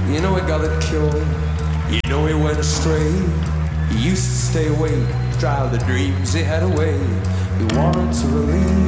You know he got it killed. You know he went astray. He used to stay awake, drive the dreams he had away. He wanted to release